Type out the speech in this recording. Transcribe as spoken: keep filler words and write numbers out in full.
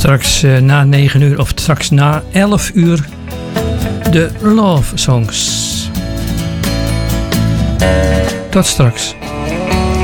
Straks uh, na negen uur of straks na elf uur de Love Songs. Tot straks.